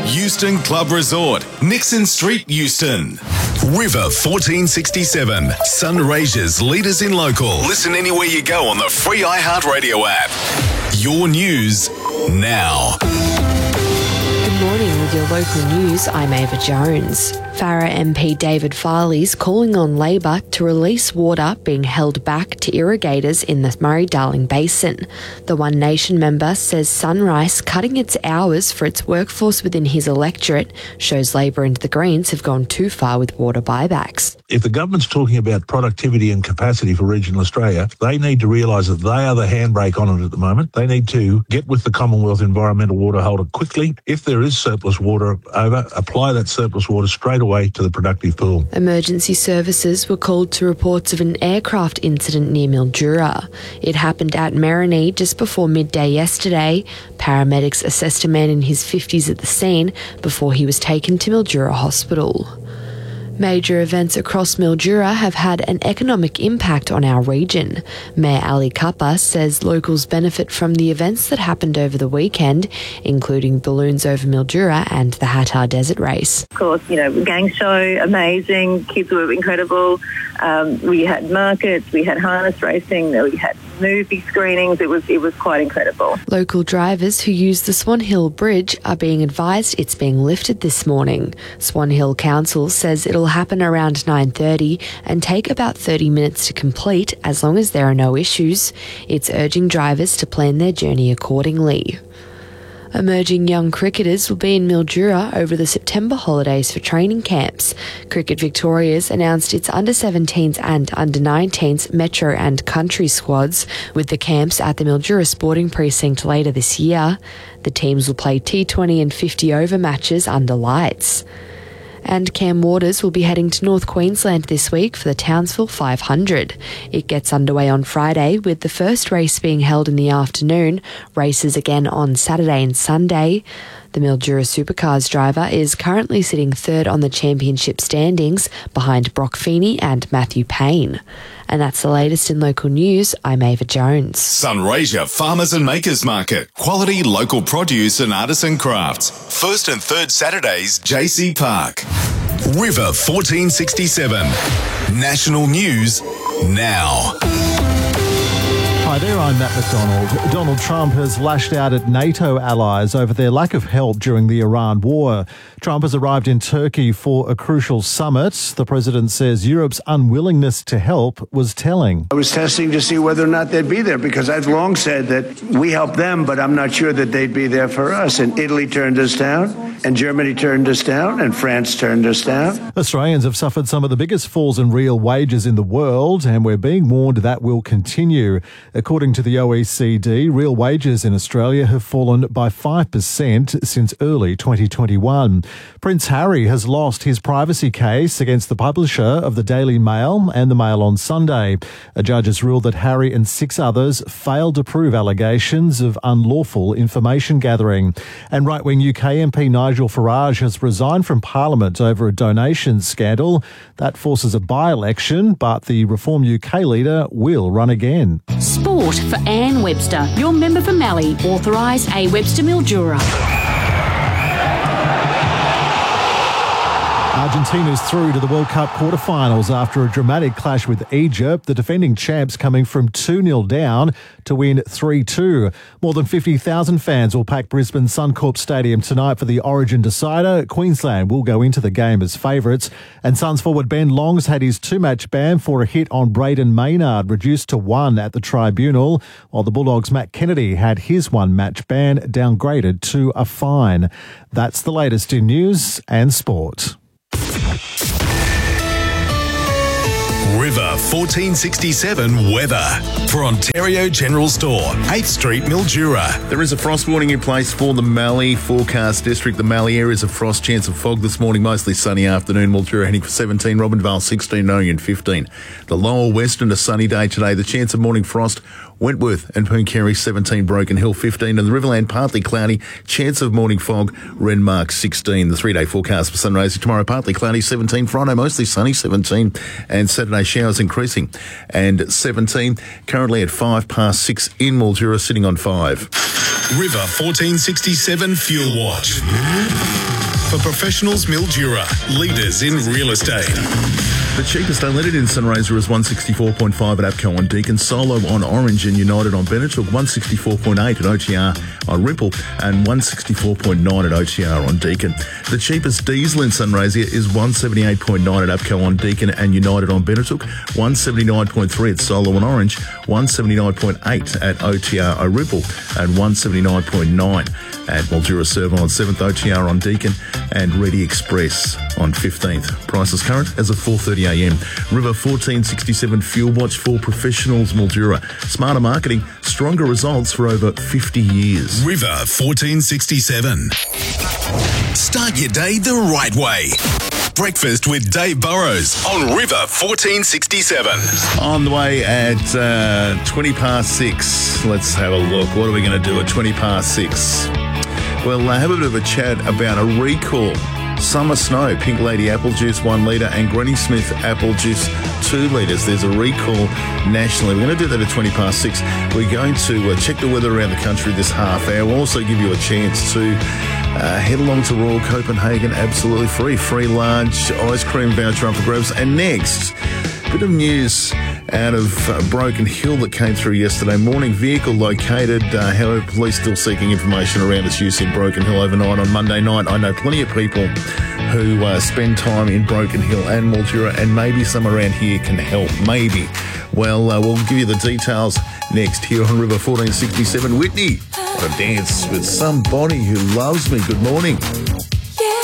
Euston Club Resort, Nixon Street, Euston. River 1467, Sunraysia's leaders in local. Listen anywhere you go on the free iHeartRadio app. Your news now. Good morning with your local news. I'm Ava Jones. Farrer MP David Farley's calling on Labor to release water being held back to irrigators in the Murray-Darling Basin. The One Nation member says Sunrise cutting its hours for its workforce within his electorate shows Labor and the Greens have gone too far with water buybacks. If the government's talking about productivity and capacity for regional Australia, they need to realise that they are the handbrake on it at the moment. They need to get with the Commonwealth Environmental Water Holder quickly. If there is surplus water over, apply that surplus water straight away to the productive pool. Emergency services were called to reports of an aircraft incident near Mildura. It happened at Marinee just before midday yesterday. Paramedics assessed a man in his 50s at the scene before he was taken to Mildura Hospital. Major events across Mildura have had an economic impact on our region. Mayor Ali Kappa says locals benefit from the events that happened over the weekend, including balloons over Mildura and the Hattar Desert Race. Of course, gang show, amazing. Kids were incredible. We had markets, we had harness racing, we had movie screenings. It was quite incredible. Local drivers who use the Swan Hill Bridge are being advised it's being lifted this morning. Swan Hill Council says it'll happen around 9:30 and take about 30 minutes to complete as long as there are no issues. It's urging drivers to plan their journey accordingly. Emerging young cricketers will be in Mildura over the September holidays for training camps. Cricket Victoria's announced its under-17s and under-19s metro and country squads, with the camps at the Mildura Sporting Precinct later this year. The teams will play T20 and 50-over matches under lights. And Cam Waters will be heading to North Queensland this week for the Townsville 500. It gets underway on Friday, with the first race being held in the afternoon, races again on Saturday and Sunday. The Mildura Supercars driver is currently sitting third on the championship standings behind Brock Feeney and Matthew Payne. And that's the latest in local news. I'm Ava Jones. Sunraysia Farmers and Makers Market. Quality local produce and artisan crafts. First and third Saturdays, JC Park. River 1467. National News Now. Hi there, I'm Matt McDonald. Donald Trump has lashed out at NATO allies over their lack of help during the Iran war. Trump has arrived in Turkey for a crucial summit. The president says Europe's unwillingness to help was telling. I was testing to see whether or not they'd be there, because I've long said that we help them, but I'm not sure that they'd be there for us. And Italy turned us down, and Germany turned us down, and France turned us down. Australians have suffered some of the biggest falls in real wages in the world, and we're being warned that will continue. According to the OECD, real wages in Australia have fallen by 5% since early 2021. Prince Harry has lost his privacy case against the publisher of the Daily Mail and the Mail on Sunday. A judge has ruled that Harry and 6 others failed to prove allegations of unlawful information gathering. And right-wing UK MP Nigel Farage has resigned from Parliament over a donations scandal. That forces a by-election, but the Reform UK leader will run again. Sport for Anne Webster, your member for Mallee, authorised A. Webster Mildura. Argentina's through to the World Cup quarterfinals after a dramatic clash with Egypt, the defending champs coming from 2-0 down to win 3-2. More than 50,000 fans will pack Brisbane Suncorp Stadium tonight for the Origin decider. Queensland will go into the game as favourites. And Suns forward Ben Long's had his 2-match ban for a hit on Braden Maynard reduced to 1 at the tribunal, while the Bulldogs' Matt Kennedy had his 1-match ban downgraded to a fine. That's the latest in news and sport. River 1467 weather for Ontario General Store, 8th Street, Mildura. There is a frost warning in place for the Mallee forecast district. The Mallee area is a frost, chance of fog this morning, mostly sunny afternoon. Mildura heading for 17, Robinvale 16, Nottingham 15. The lower western, a sunny day today. The chance of morning frost, Wentworth and Pooncarie 17, Broken Hill 15, and the Riverland partly cloudy, chance of morning fog, Renmark 16. The 3-day forecast for Sunraysia tomorrow, partly cloudy 17, Friday mostly sunny 17, and Saturday showers increasing and 17. Currently at 6:05 in Mildura, sitting on 5. River 1467 Fuel Watch. For professionals, Mildura, leaders in real estate. The cheapest unleaded in Sunraysia is 164.5 at APCO on Deakin, Solo on Orange and United on Benettook, 164.8 at OTR on Ripple and 164.9 at OTR on Deakin. The cheapest diesel in Sunraysia is 178.9 at APCO on Deakin and United on Benettook, 179.3 at Solo on Orange, 179.8 at OTR on Ripple and 179.9 at Mildura Servo on 7th, OTR on Deakin and Ready Express on 15th. Prices current as of 4:30am. River 1467 Fuel Watch for professionals, Mildura. Smarter marketing, stronger results for over 50 years. River 1467. Start your day the right way. Breakfast with Dave Burrows on River 1467. On the way at 20 past 6. Let's have a look. What are we going to do at 20 past 6? Well, have a bit of a chat about a recall. Summer Snow, Pink Lady apple juice 1 litre and Granny Smith apple juice 2 litres. There's a recall nationally. We're going to do that at 20 past 6. We're going to check the weather around the country this half hour. We'll also give you a chance to head along to Royal Copenhagen absolutely free. Free large ice cream voucher up for grabs. And next, bit of news out of Broken Hill that came through yesterday morning. Vehicle located. However, police still seeking information around its use in Broken Hill overnight on Monday night. I know plenty of people who spend time in Broken Hill and Mildura, and maybe some around here can help. Maybe. Well, we'll give you the details next here on River 1467. Whitney, what a dance with somebody who loves me. Good morning.